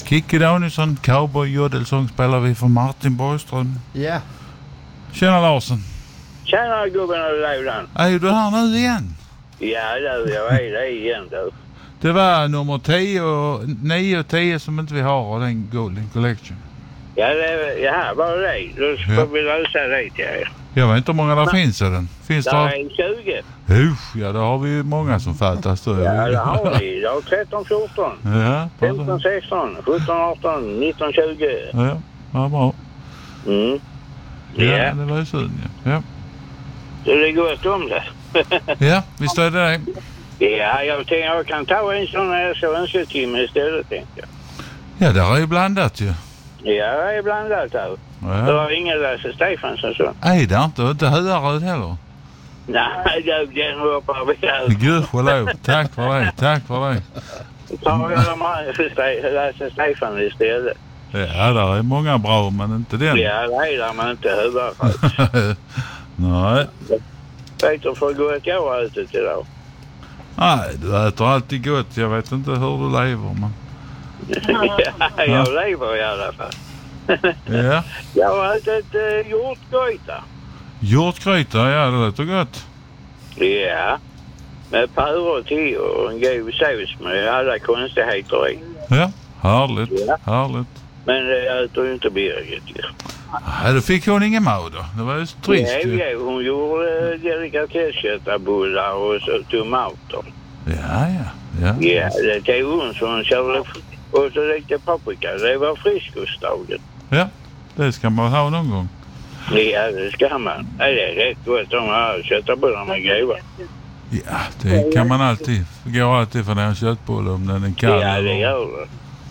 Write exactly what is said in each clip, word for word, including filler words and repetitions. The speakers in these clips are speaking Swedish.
Kicki Danielsson, cowboy jodelsång spelar vi för Martin Borgström. Ja. Tjena Larsson. Tjena gubben och Leidan. Är du här nu igen? Ja, det, jag är det igen då. Det var nummer tio och nio och tio som inte vi har av den Golden Collection. Ja, det, ja bara det. Då ska Ja. vi lösa det till er. Jag vet inte hur många där finns i den. Finns Det det? är tjugo. Usch, ja det har vi ju många som fattas då. Ja, det har vi. Det har tretton, fjorton, Ja, femton, sexton, sjutton, arton, nitton, tjugo. ja, ja, bra. Mm. Ja, Ja, det var ju synd. Ja, ja. så det går ett om det. Ja, visst är det det. Ja, jag tänkte jag kan ta en sån här så önsketimme istället, tänkte jag. Ja, det har ju blandat ju. Ja, det är blandat här. Det Ja. var ingen Lasse Stefansson så. Nej, det är inte. Inte Höaröd heller. Nej, det- den hoppar vi över. Gud förlåt. Tack för det. Tack för det. Ta jag de Lasse Stefan istället. Ja, där är många bra, men inte den. Ja, det är där man inte huvudar. Nej. Vet du för gott jag har ätit idag? Nej, du äter alltid gott. Jag vet inte hur du lever, men... Ja, jag lever i alla fall. Ja. Jag har ätit uh, hjortgryta. Hjortgryta, ja, det låter gott. Ja, med puror till och en god sås med alla konstigheter i. Ja, härligt. Ja. Härligt. Men det äter ju inte Birgit. Nej, då fick hon ingen mat då. Det var ju så trist Ja, ju. ja, hon gjorde delikatessköttarbullar och så tomater. Ja, ja. Ja. Ja, det tog hon så hon körde och så lite paprika. Det var friskostdagen. Ja, det ska man ha någon gång. Ja, det ska man. Ja, det är rätt gott de här köttbullarna är goda. Ja, det kan man alltid. Det går alltid för den köttbulle om den är kall. Ja, det gör det.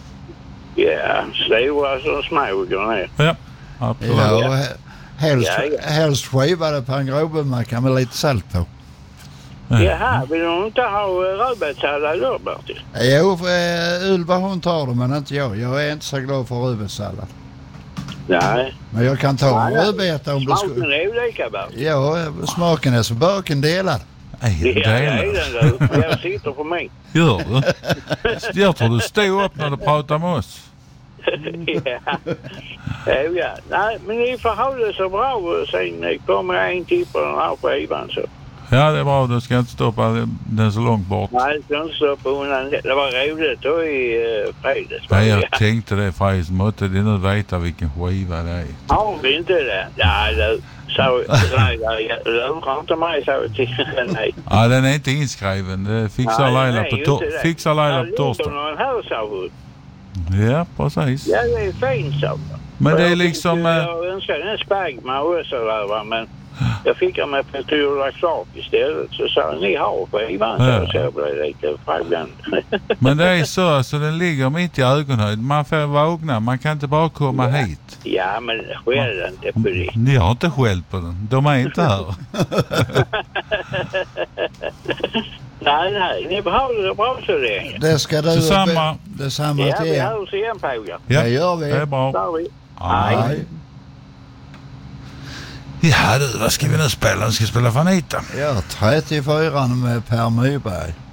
Ja, stora som små går ner. Ja, absolut. Ja, Ja. och he- helst, Ja, ja. helst skivade på en gråbönmacka med lite salt på. Jaha, vill du inte ha rödbetssallad då, Bertil? Jo, eh, Ylva hon tar det men inte jag. Jag är inte så glad för rödbetssallad. Nej. Men jag kan ta en Nej, rödbeta om det Smaken skulle... är olika, Bertil. Ja, smaken är så baken delad. Nej, Ja, det det är är den då. Jag sitter på mig. Gör du? Jag tror du stod upp när du pratade med oss. Ja. Ja, ja. Nej, men ni får ha det så bra och sen kommer jag in till på den här skivan så. Ja, det är bra. Du ska inte stoppa den så långt bort. Nej, jag ska inte stoppa undan det. Det var roligt då i uh, fredags. Nej, jag tänkte det faktiskt. Måtte de nu veta vilken skiva det är. Har vi inte det? Ja, det... Så, nej, jag lurar inte mig så till. Nej. Ja, den är inte inskriven. Det fixar Nej, Laila nej, på, inte to- det. fixar Laila på Ja, torsdag. det är någon här, sa hon. Ja, precis. Ja, det är fint så. Men det är Jag liksom... tänkte, eh, Jag önskade en spagma också där, va, men jag fick den med Petura Clark istället. Så sa ni har skivan, Ja. så jag blev lite frågande. Men det är så, alltså den ligger mitt i ögonhöjd. Man får vakna, man kan inte bara komma hit. Ja, men skäll inte på det. Ni har inte skällt på den, de är inte här. Nej, nej, ni behåller det bra så länge. Det ska du... Detsamma. Detsamma Ja, till vi er. hörs igen på er. Ja, Det gör vi. det är bra. Där vi. Aj. Ja du, vad ska vi nu spela? Vi ska spela Fanita. Ja, trettiofyra med Per Myberg.